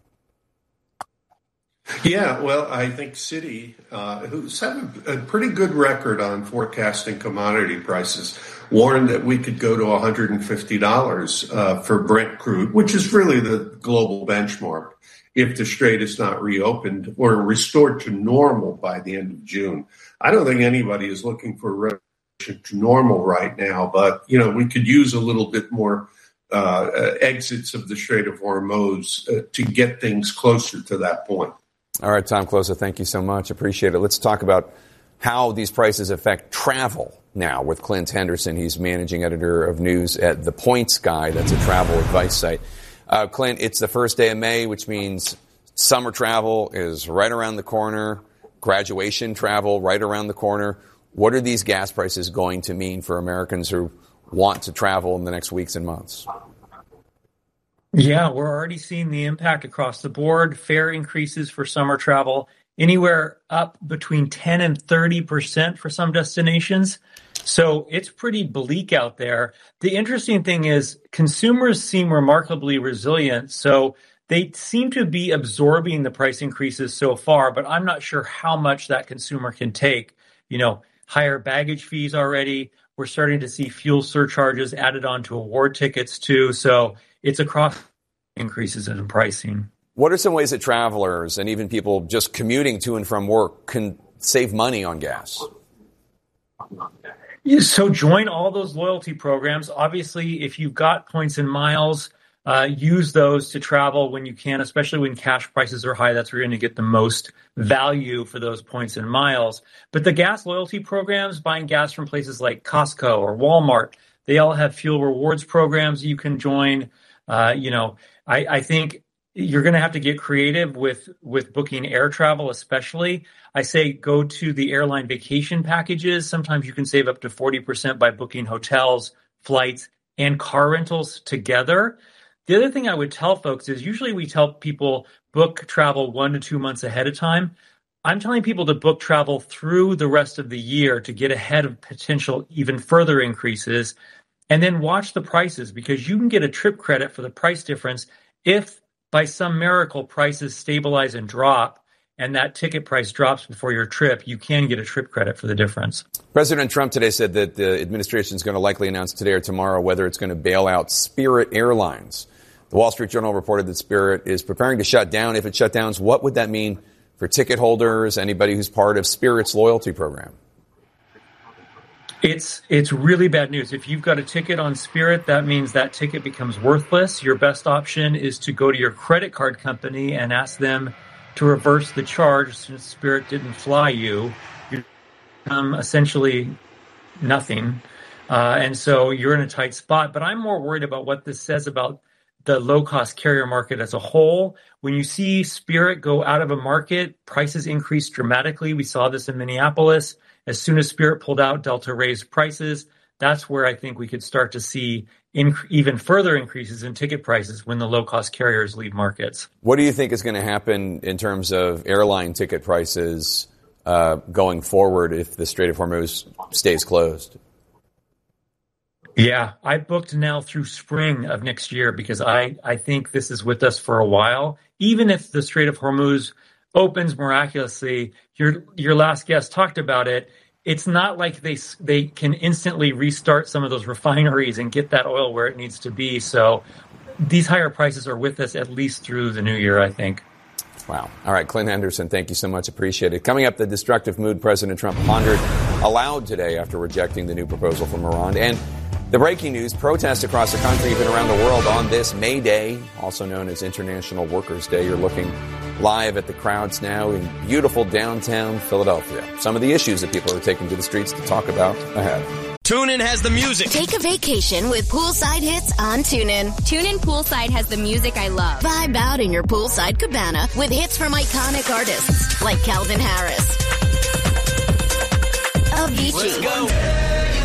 Yeah, well, I think Citi, uh, who's had a pretty good record on forecasting commodity prices, warned that we could go to one hundred fifty dollars uh, for Brent crude, which is really the global benchmark, if the Strait is not reopened or restored to normal by the end of June. I don't think anybody is looking for a restoration to normal right now, but, you know, we could use a little bit more uh, exits of the Strait of Hormuz uh, to get things closer to that point. All right, Tom Kloza, thank you so much. Appreciate it. Let's talk about how these prices affect travel now with Clint Henderson. He's managing editor of news at The Points Guy. That's a travel advice site. Uh, Clint, it's the first day of May, which means summer travel is right around the corner, graduation travel right around the corner. What are these gas prices going to mean for Americans who want to travel in the next weeks and months? Yeah, we're already seeing the impact across the board. Fare increases for summer travel, anywhere up between ten and thirty percent for some destinations. So it's pretty bleak out there. The interesting thing is consumers seem remarkably resilient. So they seem to be absorbing the price increases so far, but I'm not sure how much that consumer can take. You know, higher baggage fees already. We're starting to see fuel surcharges added on to award tickets too. So it's across increases in pricing. What are some ways that travelers and even people just commuting to and from work can save money on gas? So join all those loyalty programs. Obviously, if you've got points and miles, uh, use those to travel when you can, especially when cash prices are high. That's where you're going to get the most value for those points and miles. But the gas loyalty programs, buying gas from places like Costco or Walmart, they all have fuel rewards programs you can join. Uh, you know, I, I think you're going to have to get creative with, with booking air travel, especially. I say go to the airline vacation packages. Sometimes you can save up to forty percent by booking hotels, flights, and car rentals together. The other thing I would tell folks is usually we tell people book travel one to two months ahead of time. I'm telling people to book travel through the rest of the year to get ahead of potential even further increases, and then watch the prices, because you can get a trip credit for the price difference if by some miracle prices stabilize and drop and that ticket price drops before your trip, you can get a trip credit for the difference. President Trump today said that the administration is going to likely announce today or tomorrow whether it's going to bail out Spirit Airlines. The Wall Street Journal reported that Spirit is preparing to shut down. If it shut down, what would that mean for ticket holders, anybody who's part of Spirit's loyalty program? It's it's really bad news. If you've got a ticket on Spirit, that means that ticket becomes worthless. Your best option is to go to your credit card company and ask them to reverse the charge since Spirit didn't fly you. You become essentially nothing. Uh, and so you're in a tight spot. But I'm more worried about what this says about the low-cost carrier market as a whole. When you see Spirit go out of a market, prices increase dramatically. We saw this in Minneapolis. As soon as Spirit pulled out, Delta raised prices. That's where I think we could start to see inc- even further increases in ticket prices when the low-cost carriers leave markets. What do you think is going to happen in terms of airline ticket prices uh, going forward if the Strait of Hormuz stays closed? Yeah, I booked now through spring of next year because I, I think this is with us for a while. Even if the Strait of Hormuz opens miraculously, your your last guest talked about it, it's not like they they can instantly restart some of those refineries and get that oil where it needs to be. So these higher prices are with us at least through the new year, I think. Wow. All right, Clint Henderson, thank you so much. Appreciate it. Coming up, the destructive mood President Trump pondered aloud today after rejecting the new proposal from Iran. And the breaking news, protests across the country, even around the world on this May Day, also known as International Workers' Day. You're looking live at the crowds now in beautiful downtown Philadelphia. Some of the issues that people are taking to the streets to talk about ahead. TuneIn has the music. Take a vacation with Poolside Hits on TuneIn. TuneIn Poolside has the music I love. Vibe out in your poolside cabana with hits from iconic artists like Calvin Harris, Avicii,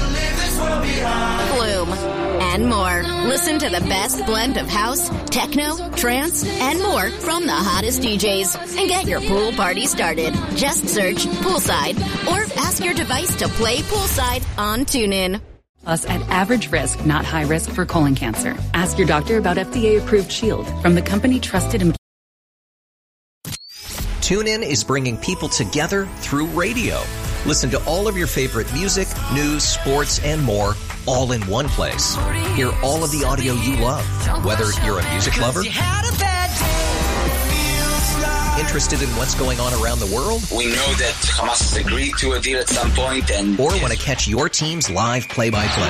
Flume, and more. Listen to the best blend of house, techno, trance, and more from the hottest D Js. And get your pool party started. Just search Poolside or ask your device to play Poolside on TuneIn. Plus, at average risk, not high risk for colon cancer. Ask your doctor about F D A-approved Shield from the company trusted and TuneIn is bringing people together through radio. Listen to all of your favorite music, news, sports, and more, all in one place. Hear all of the audio you love, whether you're a music lover, interested in what's going on around the world, we know that Hamas has agreed to a deal at some point, and or want to catch your team's live play-by-play.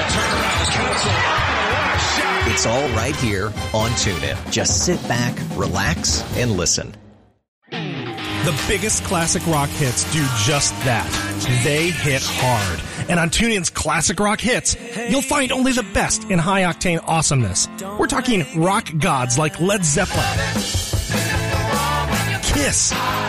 It's all right here on TuneIn. Just sit back, relax, and listen. The biggest classic rock hits do just that. They hit hard. And on TuneIn's Classic Rock Hits, you'll find only the best in high-octane awesomeness. We're talking rock gods like Led Zeppelin, Kiss,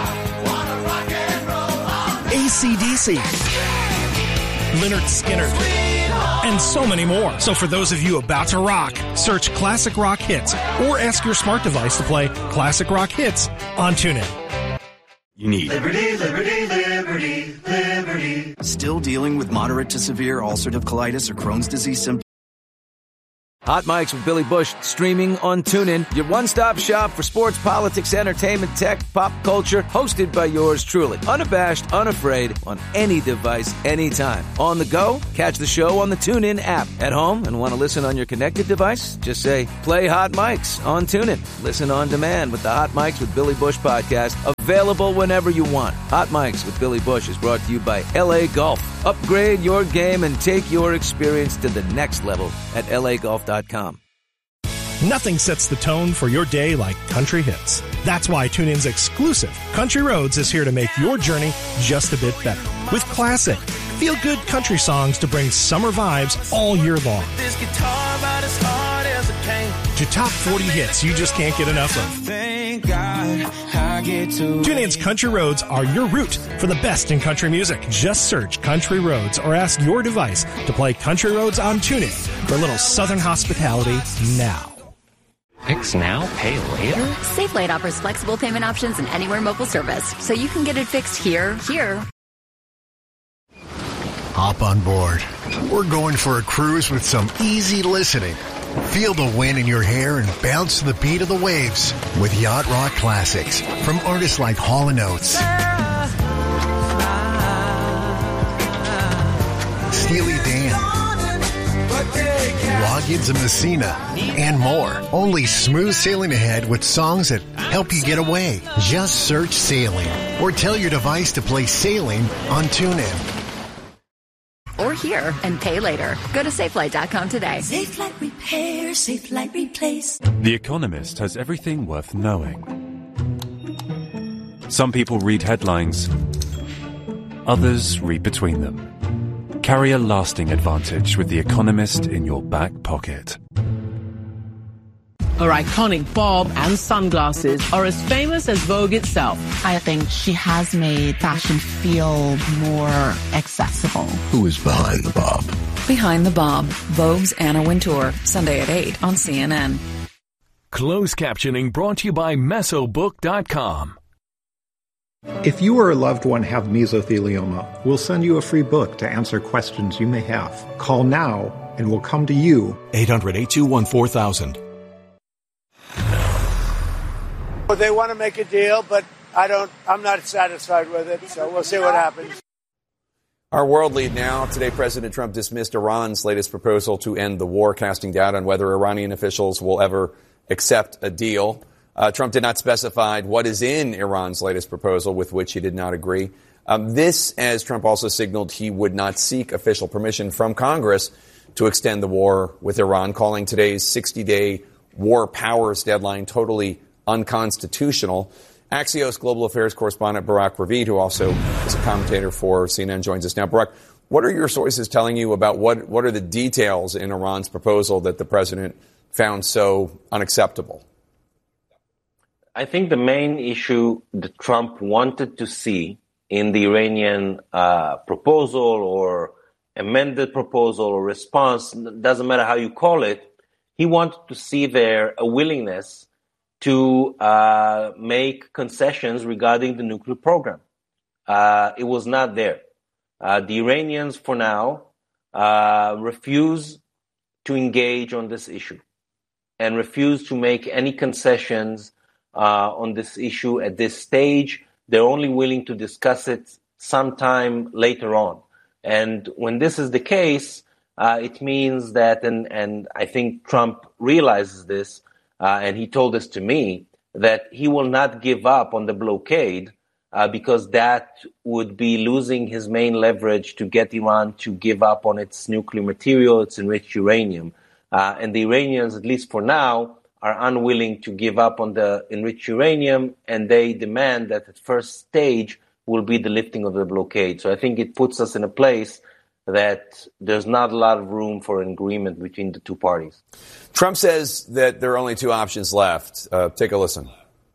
A C D C, Lynyrd Skynyrd, and so many more. So for those of you about to rock, search Classic Rock Hits or ask your smart device to play Classic Rock Hits on TuneIn. you need. Liberty, liberty, liberty, liberty. Still dealing with moderate to severe ulcerative colitis or Crohn's disease symptoms? Hot Mics with Billy Bush, streaming on TuneIn, your one-stop shop for sports, politics, entertainment, tech, pop culture, hosted by yours truly. Unabashed, unafraid, on any device, anytime. On the go? Catch the show on the TuneIn app. At home and want to listen on your connected device? Just say, play Hot Mics on TuneIn. Listen on demand with the Hot Mics with Billy Bush podcast, available whenever you want. Hot Mics with Billy Bush is brought to you by L A Golf. Upgrade your game and take your experience to the next level at L A golf dot com. Nothing sets the tone for your day like country hits. That's why TuneIn's exclusive Country Roads is here to make your journey just a bit better. With classic, feel-good country songs to bring summer vibes all year long. This guitar about as hard as it can. To top forty hits you just can't get enough of. Thank God I get to. TuneIn's Country Roads are your route for the best in country music. Just search Country Roads or ask your device to play Country Roads on TuneIn for a little Southern hospitality now. Fix now, pay later? SafeLight offers flexible payment options and anywhere mobile service, so you can get it fixed here, here. Hop on board. We're going for a cruise with some easy listening. Feel the wind in your hair and bounce to the beat of the waves with Yacht Rock Classics from artists like Hall and Oates, Steely Dan, Loggins and Messina, and more. Only smooth sailing ahead with songs that help you get away. Just search Sailing or tell your device to play Sailing on TuneIn. Or here and pay later. Go to Safelight dot com today. SafeLight Repair, SafeLight Replace. The Economist has everything worth knowing. Some people read headlines. Others read between them. Carry a lasting advantage with The Economist in your back pocket. Her iconic bob and sunglasses are as famous as Vogue itself. I think she has made fashion feel more accessible. Who is behind the bob? Behind the Bob, Vogue's Anna Wintour, Sunday at eight on C N N. Closed captioning brought to you by Mesobook dot com. If you or a loved one have mesothelioma, we'll send you a free book to answer questions you may have. Call now and we'll come to you. eight hundred, eight two one, four thousand. They want to make a deal, but I don't, I'm not satisfied with it, so we'll see what happens. Our world lead now. Today, President Trump dismissed Iran's latest proposal to end the war, casting doubt on whether Iranian officials will ever accept a deal. Uh, Trump did not specify what is in Iran's latest proposal, with which he did not agree. Um, this, as Trump also signaled he would not seek official permission from Congress to extend the war with Iran, calling today's sixty-day war powers deadline totally unconstitutional. Axios Global Affairs correspondent Barak Ravid, who also is a commentator for C N N, joins us now. Barak, what are your sources telling you about what, what are the details in Iran's proposal that the president found so unacceptable? I think the main issue that Trump wanted to see in the Iranian uh, proposal or amended proposal or response, doesn't matter how you call it, he wanted to see there a willingness to uh, make concessions regarding the nuclear program. Uh, it was not there. Uh, the Iranians, for now, uh, refuse to engage on this issue and refuse to make any concessions uh, on this issue at this stage. They're only willing to discuss it sometime later on. And when this is the case, uh, it means that, and, and I think Trump realizes this, Uh, and he told this to me, that he will not give up on the blockade uh, because that would be losing his main leverage to get Iran to give up on its nuclear material, its enriched uranium. Uh, and the Iranians, at least for now, are unwilling to give up on the enriched uranium, and they demand that at first stage will be the lifting of the blockade. So I think it puts us in a place that there's not a lot of room for an agreement between the two parties. Trump says that there are only two options left. Uh, take a listen.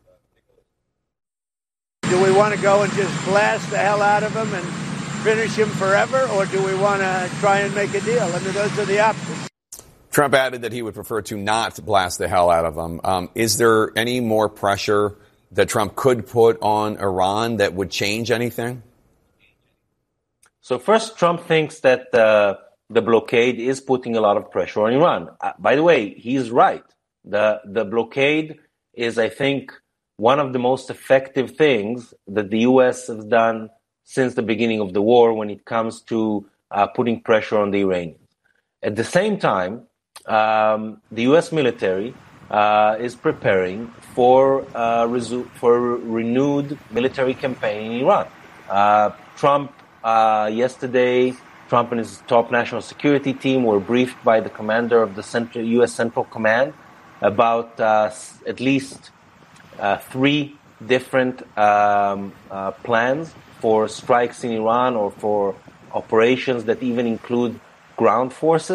Do we want to go and just blast the hell out of him and finish him forever, or do we want to try and make a deal? I mean, those are the options. Trump added that he would prefer to not blast the hell out of him. Um, is there any more pressure that Trump could put on Iran that would change anything? So first, Trump thinks that uh, the blockade is putting a lot of pressure on Iran. Uh, by the way, he's right. The the blockade is, I think, one of the most effective things that the U S has done since the beginning of the war when it comes to uh, putting pressure on the Iranians. At the same time, um, the U S military uh, is preparing for uh, resu- for a renewed military campaign in Iran. Uh, Trump uh, yesterday, Trump and his top national security team were briefed by the commander of the Central, U S Central Command about uh, at least uh, three different um, uh, plans for strikes in Iran or for operations that even include ground forces.